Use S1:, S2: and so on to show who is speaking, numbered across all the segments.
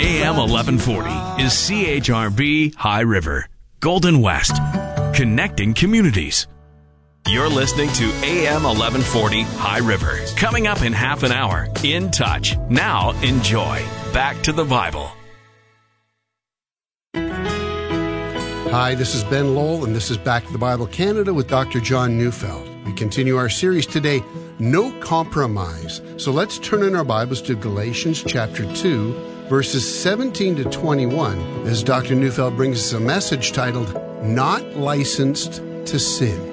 S1: AM 1140 is CHRB High River, Golden West, connecting communities. You're listening to AM 1140 High River. Coming up in half an hour, In Touch. Now enjoy. Back to the Bible.
S2: Hi, this is Ben Lowell, and this is Back to the Bible Canada with Dr. John Neufeld. We continue our series today, No Compromise. So let's turn in our Bibles to Galatians chapter 2, verses 17 to 21, as Dr. Neufeld brings us a message titled, Not Licensed to Sin.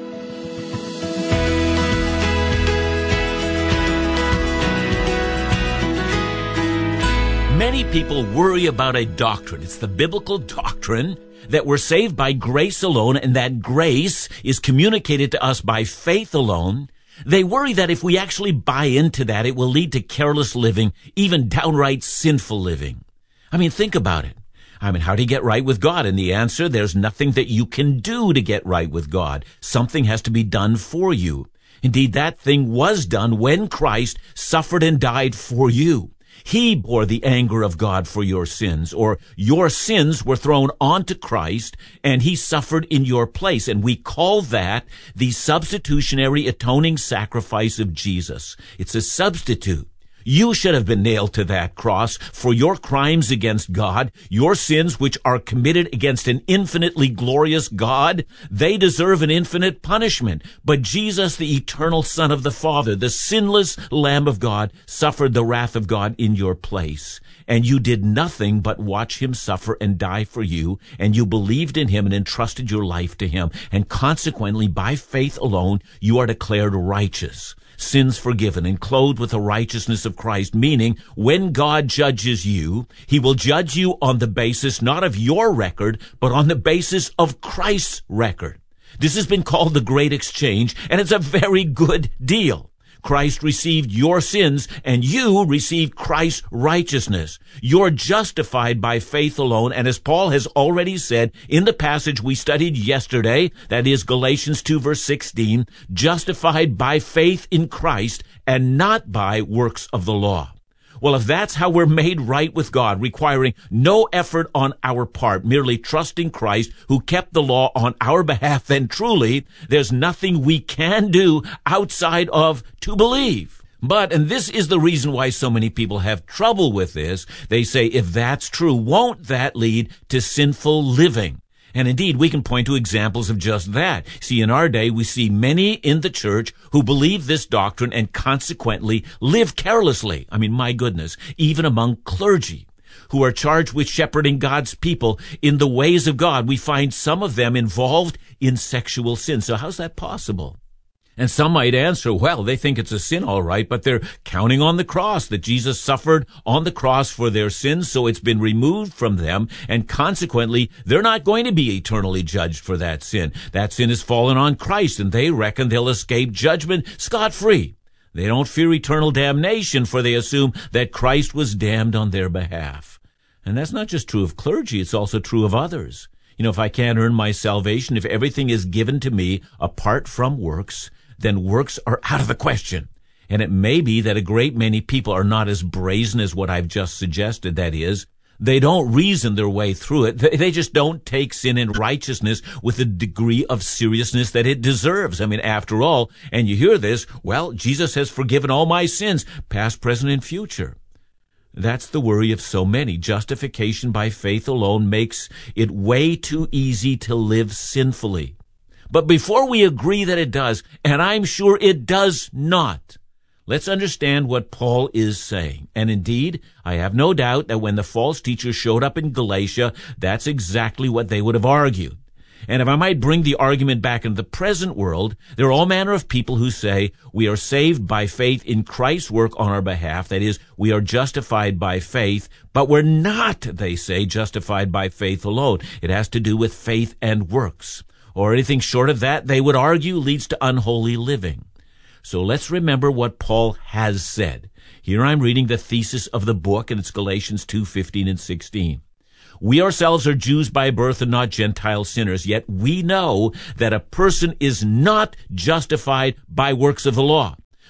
S3: Many people worry about a doctrine. It's the biblical doctrine that we're saved by grace alone and that grace is communicated to us by faith alone. They worry that if we actually buy into that, it will lead to careless living, even downright sinful living. I mean, think about it. How do you get right with God? And the answer, there's nothing that you can do to get right with God. Something has to be done for you. Indeed, that thing was done when Christ suffered and died for you. He bore the anger of God for your sins, or your sins were thrown onto Christ, and he suffered in your place. And we call that the substitutionary atoning sacrifice of Jesus. It's a substitute. You should have been nailed to that cross for your crimes against God, your sins which are committed against an infinitely glorious God. They deserve an infinite punishment. But Jesus, the eternal Son of the Father, the sinless Lamb of God, suffered the wrath of God in your place. And you did nothing but watch him suffer and die for you, and you believed in him and entrusted your life to him. And consequently, by faith alone, you are declared righteous. Sins forgiven and clothed with the righteousness of Christ, meaning when God judges you, he will judge you on the basis not of your record, but on the basis of Christ's record. This has been called the Great Exchange, and it's a very good deal. Christ received your sins, and you received Christ's righteousness. You're justified by faith alone, and as Paul has already said in the passage we studied yesterday, that is Galatians 2 verse 16, justified by faith in Christ and not by works of the law. Well, if that's how we're made right with God, requiring no effort on our part, merely trusting Christ who kept the law on our behalf, then truly there's nothing we can do outside of to believe. But, and this is the reason why so many people have trouble with this, they say, if that's true, won't that lead to sinful living? And indeed, we can point to examples of just that. See, in our day, we see many in the church who believe this doctrine and consequently live carelessly. My goodness, even among clergy who are charged with shepherding God's people in the ways of God, we find some of them involved in sexual sin. So how's that possible? And some might answer, well, they think it's a sin, all right, but they're counting on the cross, that Jesus suffered on the cross for their sins, so it's been removed from them, and consequently, they're not going to be eternally judged for that sin. That sin has fallen on Christ, and they reckon they'll escape judgment scot-free. They don't fear eternal damnation, for they assume that Christ was damned on their behalf. And that's not just true of clergy, it's also true of others. If I can't earn my salvation, if everything is given to me apart from works, then works are out of the question. And it may be that a great many people are not as brazen as what I've just suggested. That is, they don't reason their way through it. They just don't take sin and righteousness with the degree of seriousness that it deserves. After all, and you hear this, well, Jesus has forgiven all my sins, past, present, and future. That's the worry of so many. Justification by faith alone makes it way too easy to live sinfully. But before we agree that it does, and I'm sure it does not, let's understand what Paul is saying. And indeed, I have no doubt that when the false teachers showed up in Galatia, that's exactly what they would have argued. And if I might bring the argument back into the present world, there are all manner of people who say we are saved by faith in Christ's work on our behalf. That is, we are justified by faith, but we're not, they say, justified by faith alone. It has to do with faith and works. Or anything short of that, they would argue, leads to unholy living. So let's remember what Paul has said. Here I'm reading the thesis of the book, and it's Galatians 2:15 and 16. We ourselves are Jews by birth and not Gentile sinners, yet we know that a person is not justified by works of the law,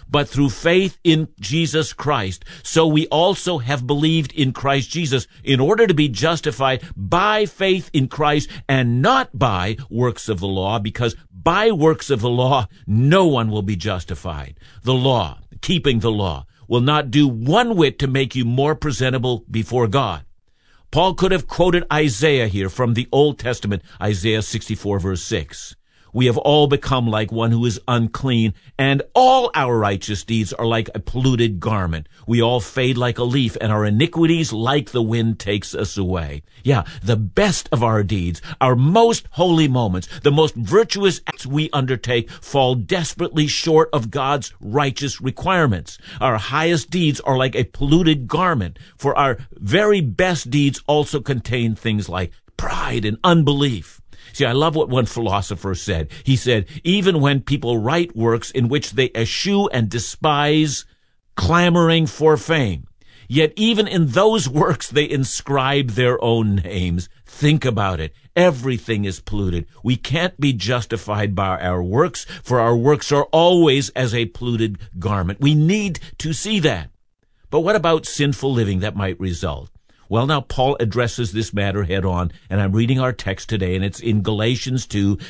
S3: but through faith in Jesus Christ. So we also have believed in Christ Jesus in order to be justified by faith in Christ and not by works of the law, because by works of the law, no one will be justified. The law, keeping the law, will not do one whit to make you more presentable before God. Paul could have quoted Isaiah here from the Old Testament, Isaiah 64 verse 6. We have all become like one who is unclean, and all our righteous deeds are like a polluted garment. We all fade like a leaf, and our iniquities like the wind takes us away. Yeah, the best of our deeds, our most holy moments, the most virtuous acts we undertake fall desperately short of God's righteous requirements. Our highest deeds are like a polluted garment, for our very best deeds also contain things like pride and unbelief. See, I love what one philosopher said. He said, even when people write works in which they eschew and despise, clamoring for fame, yet even in those works they inscribe their own names. Think about it. Everything is polluted. We can't be justified by our works, for our works are always as a polluted garment. We need to see that. But what about sinful living that might result? Well, now Paul addresses this matter head on, and I'm reading our text today, and it's in Galatians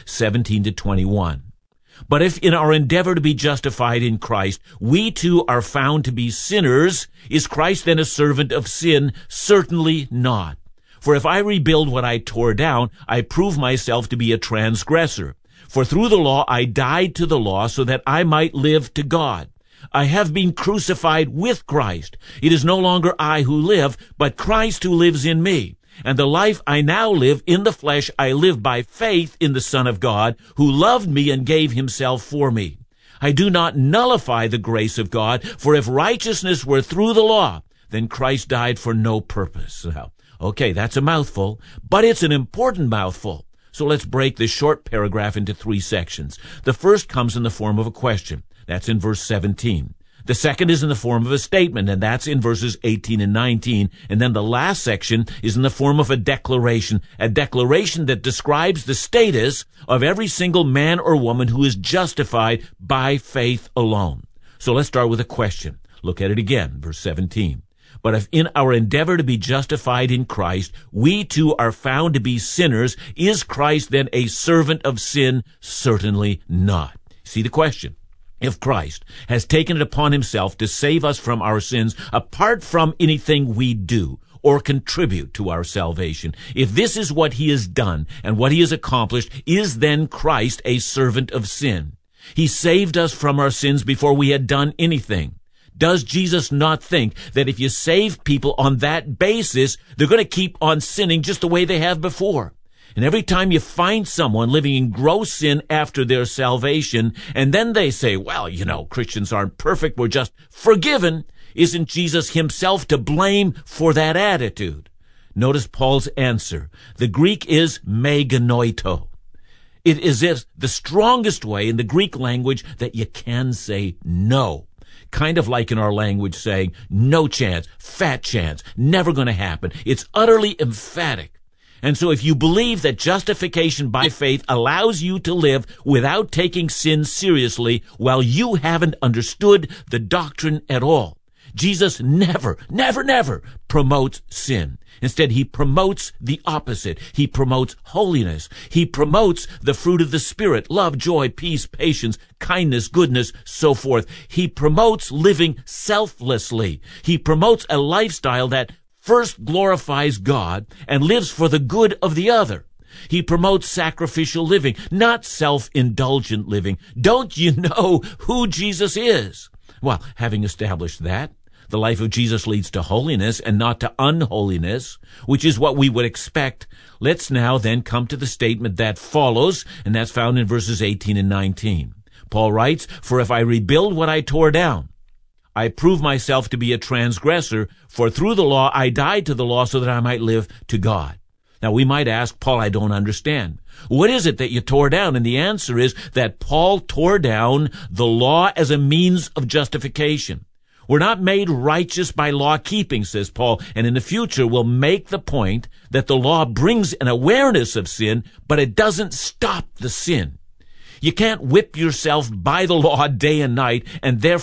S3: 2:17-21. But if in our endeavor to be justified in Christ, we too are found to be sinners, is Christ then a servant of sin? Certainly not. For if I rebuild what I tore down, I prove myself to be a transgressor. For through the law I died to the law so that I might live to God. I have been crucified with Christ. It is no longer I who live, but Christ who lives in me. And the life I now live in the flesh, I live by faith in the Son of God, who loved me and gave himself for me. I do not nullify the grace of God, for if righteousness were through the law, then Christ died for no purpose. Now, okay, that's a mouthful, but it's an important mouthful. So let's break this short paragraph into 3 sections. The first comes in the form of a question. That's in verse 17. The second is in the form of a statement, and that's in verses 18 and 19. And then the last section is in the form of a declaration that describes the status of every single man or woman who is justified by faith alone. So let's start with a question. Look at it again, verse 17. But if in our endeavor to be justified in Christ, we too are found to be sinners, is Christ then a servant of sin? Certainly not. See the question. If Christ has taken it upon himself to save us from our sins, apart from anything we do or contribute to our salvation, if this is what he has done and what he has accomplished, is then Christ a servant of sin? He saved us from our sins before we had done anything. Does Jesus not think that if you save people on that basis, they're going to keep on sinning just the way they have before? And every time you find someone living in gross sin after their salvation, and then they say, well, Christians aren't perfect, we're just forgiven, isn't Jesus himself to blame for that attitude? Notice Paul's answer. The Greek is meganoito. It is the strongest way in the Greek language that you can say no. Kind of like in our language saying, no chance, fat chance, never going to happen. It's utterly emphatic. And so if you believe that justification by faith allows you to live without taking sin seriously, well, you haven't understood the doctrine at all. Jesus never promotes sin. Instead, he promotes the opposite. He promotes holiness. He promotes the fruit of the Spirit, love, joy, peace, patience, kindness, goodness, so forth. He promotes living selflessly. He promotes a lifestyle that first glorifies God and lives for the good of the other. He promotes sacrificial living, not self-indulgent living. Don't you know who Jesus is? Well, having established that, the life of Jesus leads to holiness and not to unholiness, which is what we would expect. Let's now then come to the statement that follows, and that's found in verses 18 and 19. Paul writes, for if I rebuild what I tore down, I prove myself to be a transgressor, for through the law I died to the law so that I might live to God. Now we might ask, Paul, I don't understand. What is it that you tore down? And the answer is that Paul tore down the law as a means of justification. We're not made righteous by law keeping, says Paul, and in the future we'll make the point that the law brings an awareness of sin, but it doesn't stop the sin. You can't whip yourself by the law day and night and therefore